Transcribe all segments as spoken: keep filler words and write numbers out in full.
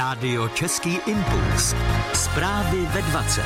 Rádio Český impuls. Zprávy ve dvacet.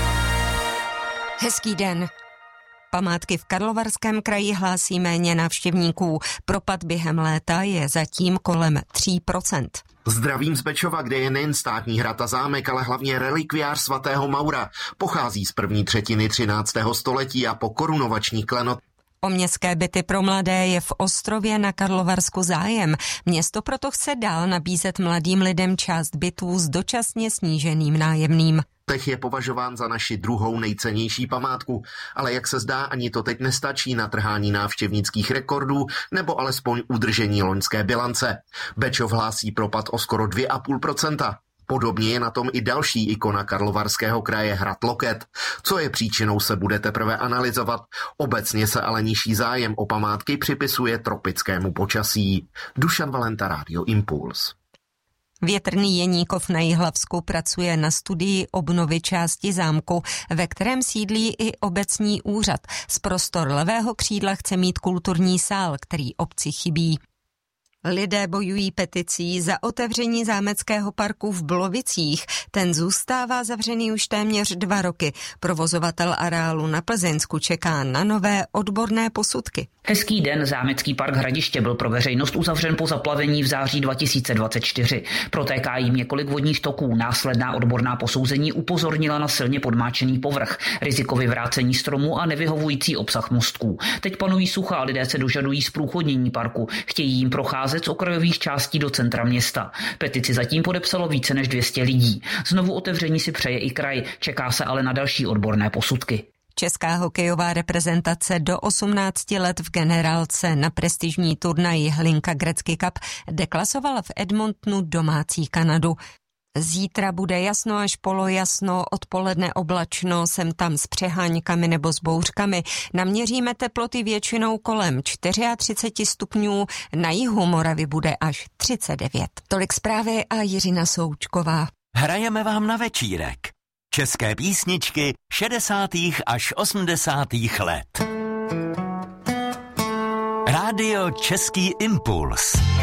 Hezký den. Památky v Karlovarském kraji hlásí méně návštěvníků. Propad během léta je zatím kolem tří procent. Zdravím z Bečova, kde je nejen státní hrad a zámek, ale hlavně relikviář svatého Maura. Pochází z první třetiny třináctého století a po korunovační klenot. O městské byty pro mladé je v Ostrově na Karlovarsku zájem. Město proto chce dál nabízet mladým lidem část bytů s dočasně sníženým nájemným. Tech je považován za naši druhou nejcennější památku, ale jak se zdá, ani to teď nestačí na trhání návštěvnických rekordů nebo alespoň udržení loňské bilance. Bečov hlásí propad o skoro dvě a půl procenta. Podobně je na tom i další ikona Karlovarského kraje hrad Loket. Co je příčinou, se bude teprve analyzovat. Obecně se ale nižší zájem o památky připisuje tropickému počasí. Dušan Valenta, Rádio Impuls. Větrný Jeníkov na Jihlavsku pracuje na studii obnovy části zámku, ve kterém sídlí i obecní úřad. Z prostor levého křídla chce mít kulturní sál, který obci chybí. Lidé bojují peticí za otevření zámeckého parku v Blovicích. Ten zůstává zavřený už téměř dva roky. Provozovatel areálu na Plzeňsku čeká na nové odborné posudky. Hezký den, zámecký park Hradiště byl pro veřejnost uzavřen po zaplavení v září dva tisíce dvacet čtyři. Protéká jim několik vodních toků. Následná odborná posouzení upozornila na silně podmáčený povrch, riziko vyvrácení stromů a nevyhovující obsah mostků. Teď panují sucha a lidé se dožadují zprůchodnění parku. Chtějí jim procházet z okrajových částí do centra města. Petici zatím podepsalo více než dvě stě lidí. Znovu otevření si přeje i kraj, čeká se ale na další odborné posudky. Česká hokejová reprezentace do osmnácti let v generálce na prestižní turnaj Hlinka Gretzky Cup deklasovala v Edmontonu domácí Kanadu. Zítra bude jasno až polojasno, odpoledne oblačno, sem tam s přeháňkami nebo s bouřkami. Naměříme teploty většinou kolem třicet čtyři stupňů, na jihu Moravy bude až třicet devět. Tolik zprávy a Jiřina Součková. Hrajeme vám na večírek. České písničky šedesátých až osmdesátých let. Rádio Český impuls.